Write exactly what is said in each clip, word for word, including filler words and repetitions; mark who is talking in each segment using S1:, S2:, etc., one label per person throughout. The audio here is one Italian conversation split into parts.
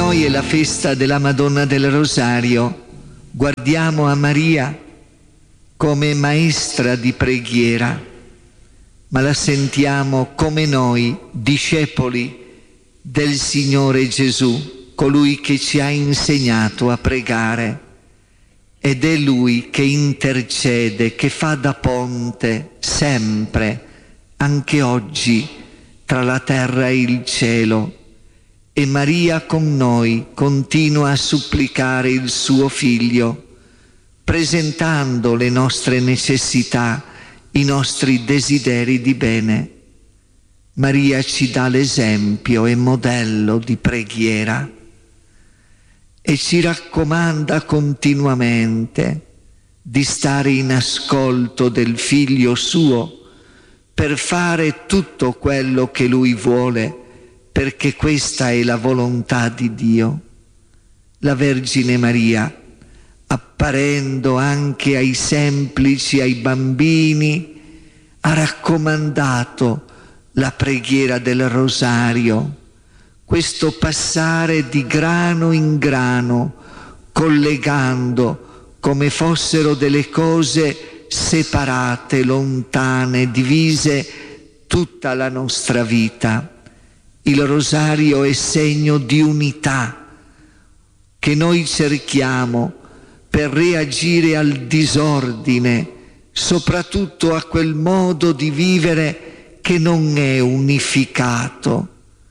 S1: noi è la festa della Madonna del Rosario, guardiamo a Maria come maestra di preghiera, ma la sentiamo come noi, discepoli del Signore Gesù, colui che ci ha insegnato a pregare. Ed è Lui che intercede, che fa da ponte sempre, anche oggi, tra la terra e il cielo. E Maria con noi continua a supplicare il suo Figlio, presentando le nostre necessità, i nostri desideri di bene. Maria ci dà l'esempio e modello di preghiera e ci raccomanda continuamente di stare in ascolto del Figlio suo per fare tutto quello che Lui vuole, perché questa è la volontà di Dio. La Vergine Maria, apparendo anche ai semplici, ai bambini, ha raccomandato la preghiera del rosario, questo passare di grano in grano, collegando come fossero delle cose separate, lontane, divise tutta la nostra vita. Il rosario è segno di unità che noi cerchiamo per reagire al disordine, soprattutto a quel modo di vivere che non è unificato.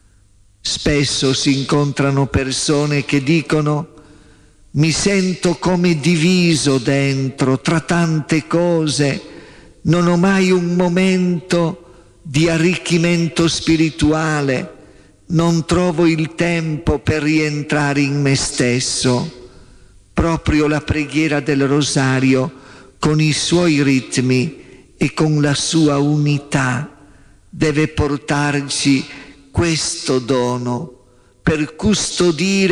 S1: Spesso si incontrano persone che dicono: mi sento come diviso dentro tra tante cose, non ho mai un momento di arricchimento spirituale, non trovo il tempo per rientrare in me stesso. Proprio la preghiera del rosario, con i suoi ritmi e con la sua unità, deve portarci questo dono per custodire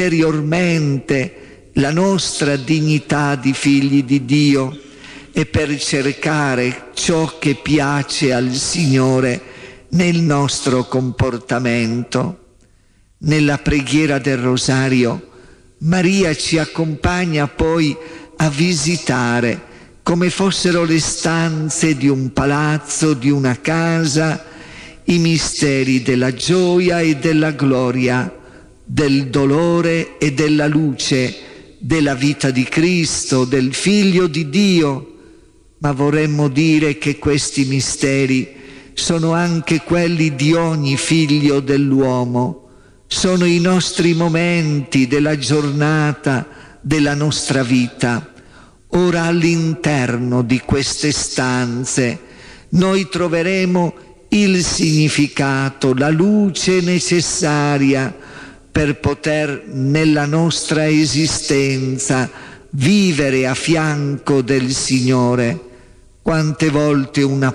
S1: interiormente la nostra dignità di figli di Dio e per cercare ciò che piace al Signore nel nostro comportamento. Nella preghiera del rosario Maria ci accompagna poi a visitare come fossero le stanze di un palazzo, di una casa, i misteri della gioia e della gloria, del dolore e della luce, della vita di Cristo, del Figlio di Dio. Ma vorremmo dire che questi misteri sono anche quelli di ogni figlio dell'uomo, sono i nostri momenti della giornata, della nostra vita. Ora all'interno di queste stanze noi troveremo il significato, la luce necessaria per poter nella nostra esistenza vivere a fianco del Signore. Quante volte una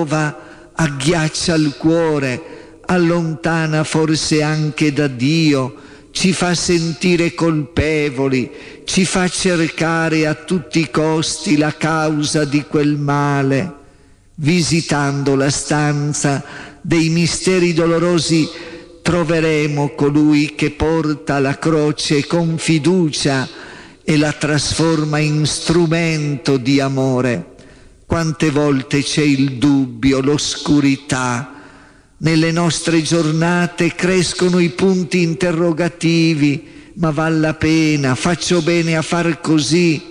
S1: prova agghiaccia il cuore, allontana forse anche da Dio, ci fa sentire colpevoli, ci fa cercare a tutti i costi la causa di quel male. Visitando la stanza dei misteri dolorosi troveremo colui che porta la croce con fiducia e la trasforma in strumento di amore. Quante volte c'è il dubbio, l'oscurità. Nelle nostre giornate crescono i punti interrogativi: ma vale la pena? Faccio bene a far così?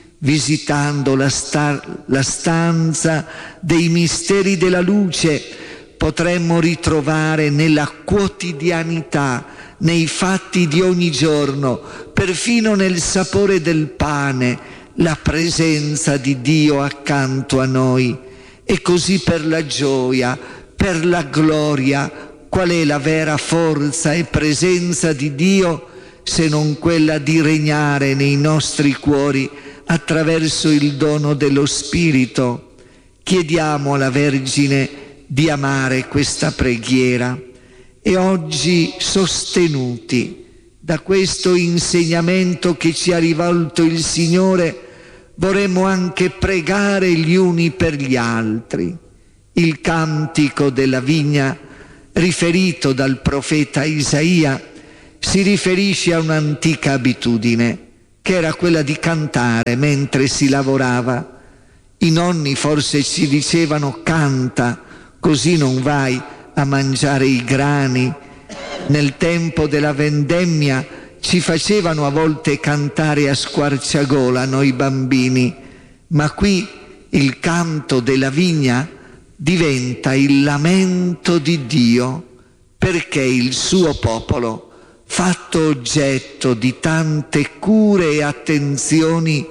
S1: Visitando la, sta- la stanza dei misteri della luce potremmo ritrovare nella quotidianità, nei fatti di ogni giorno, perfino nel sapore del pane, la presenza di Dio accanto a noi. E così per la gioia, per la gloria, qual è la vera forza e presenza di Dio se non quella di regnare nei nostri cuori attraverso il dono dello Spirito? Chiediamo alla Vergine di amare questa preghiera e oggi, sostenuti da questo insegnamento che ci ha rivolto il Signore, vorremmo anche pregare gli uni per gli altri. Il cantico della vigna riferito dal profeta Isaia si riferisce a un'antica abitudine, che era quella di cantare mentre si lavorava. I nonni forse ci dicevano: canta, così non vai a mangiare i grani. Nel tempo della vendemmia ci facevano a volte cantare a squarciagola noi bambini, ma qui il canto della vigna diventa il lamento di Dio, perché il suo popolo, fatto oggetto di tante cure e attenzioni,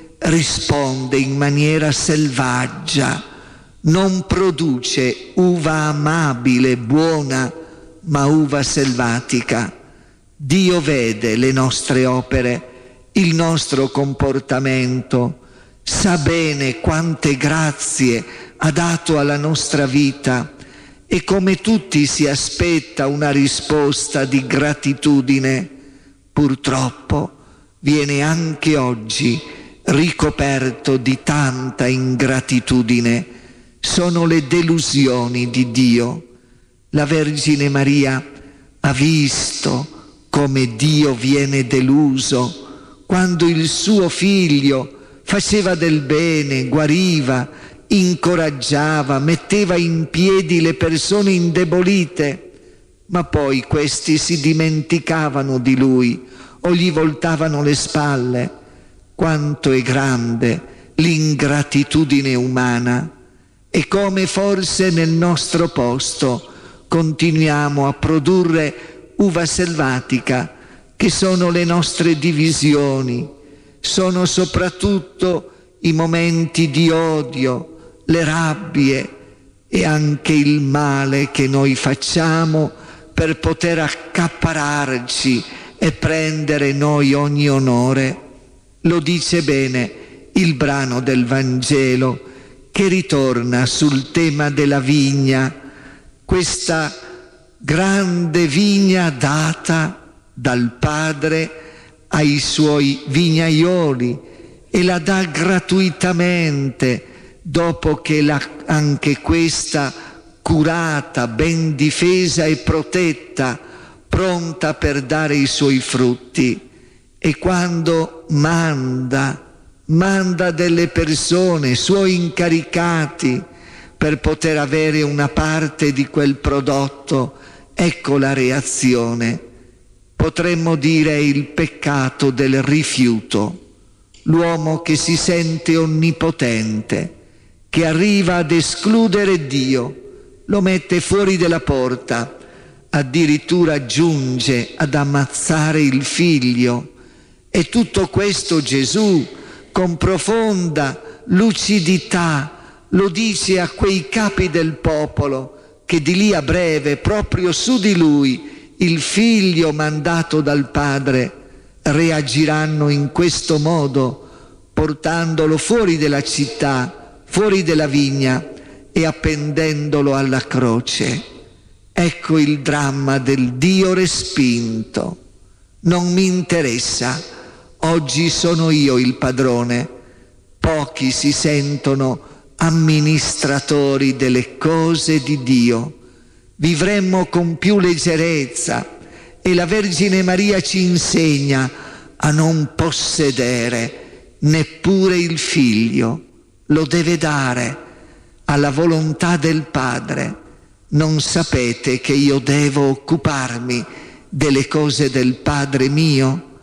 S1: risponde in maniera selvaggia, non produce uva amabile, buona, ma uva selvatica. Dio vede le nostre opere, il nostro comportamento, sa bene quante grazie ha dato alla nostra vita e come tutti si aspetta una risposta di gratitudine. Purtroppo viene anche oggi ricoperto di tanta ingratitudine. Sono le delusioni di Dio. La Vergine Maria ha visto come Dio viene deluso quando il suo figlio faceva del bene, guariva, incoraggiava, metteva in piedi le persone indebolite, ma poi questi si dimenticavano di lui o gli voltavano le spalle. Quanto è grande l'ingratitudine umana, e come forse nel nostro posto continuiamo a produrre uva selvatica, che sono le nostre divisioni, sono soprattutto i momenti di odio, le rabbie e anche il male che noi facciamo per poter accaparrarci e prendere noi ogni onore. Lo dice bene il brano del Vangelo che ritorna sul tema della vigna, questa grande vigna data dal Padre ai suoi vignaioli, e la dà gratuitamente dopo che la, anche questa curata, ben difesa e protetta, pronta per dare i suoi frutti. E quando manda, manda delle persone, suoi incaricati, per poter avere una parte di quel prodotto, ecco la reazione. Potremmo dire il peccato del rifiuto. L'uomo che si sente onnipotente, che arriva ad escludere Dio, lo mette fuori della porta, addirittura giunge ad ammazzare il figlio. E tutto questo Gesù, con profonda lucidità, lo dice a quei capi del popolo che di lì a breve, proprio su di lui, il figlio mandato dal Padre, reagiranno in questo modo, portandolo fuori della città, fuori della vigna e appendendolo alla croce. Ecco il dramma del Dio respinto. Non mi interessa, oggi sono io il padrone. Pochi si sentono amministratori delle cose di Dio. Vivremmo con più leggerezza, e la Vergine Maria ci insegna a non possedere neppure il figlio, lo deve dare alla volontà del Padre. Non sapete che io devo occuparmi delle cose del Padre mio?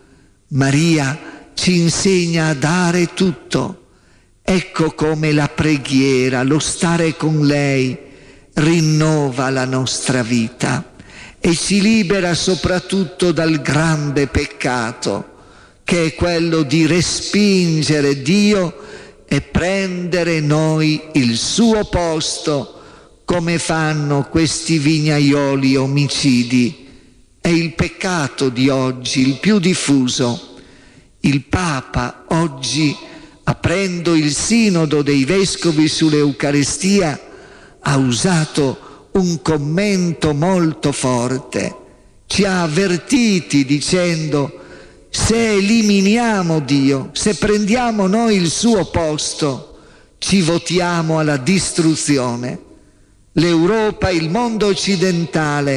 S1: Maria ci insegna a dare tutto. Ecco come la preghiera, lo stare con lei, rinnova la nostra vita e ci libera soprattutto dal grande peccato, che è quello di respingere Dio e prendere noi il suo posto, come fanno questi vignaioli omicidi. È il peccato di oggi, il più diffuso. Il Papa oggi, aprendo il sinodo dei vescovi sull'Eucaristia, ha usato un commento molto forte. Ci ha avvertiti dicendo: se eliminiamo Dio, se prendiamo noi il suo posto, ci votiamo alla distruzione. L'Europa, il mondo occidentale,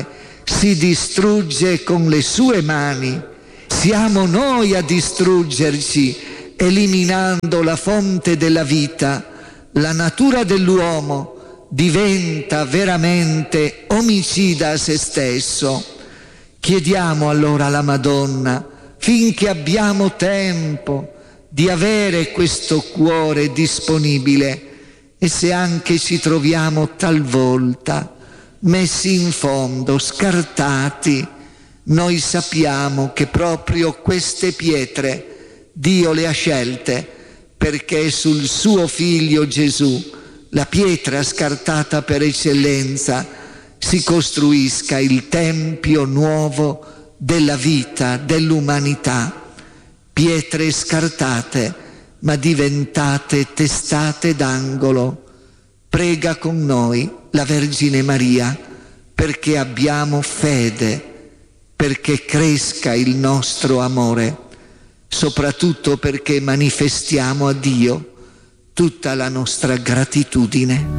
S1: si distrugge con le sue mani. Siamo noi a distruggerci, eliminando la fonte della vita. La natura dell'uomo diventa veramente omicida a se stesso. Chiediamo allora alla Madonna, finché abbiamo tempo, di avere questo cuore disponibile, e se anche ci troviamo talvolta messi in fondo, scartati, noi sappiamo che proprio queste pietre Dio le ha scelte, perché sul suo Figlio Gesù, la pietra scartata per eccellenza, si costruisca il tempio nuovo della vita, dell'umanità. Pietre scartate, ma diventate testate d'angolo. Prega con noi la Vergine Maria, perché abbiamo fede, perché cresca il nostro amore, soprattutto perché manifestiamo a Dio tutta la nostra gratitudine.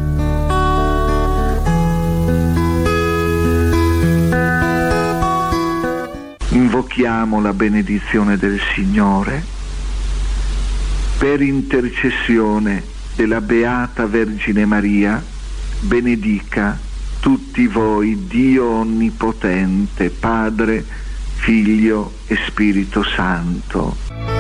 S1: Invochiamo la benedizione del Signore. Per intercessione della Beata Vergine Maria, benedica tutti voi Dio Onnipotente, Padre, Figlio e Spirito Santo.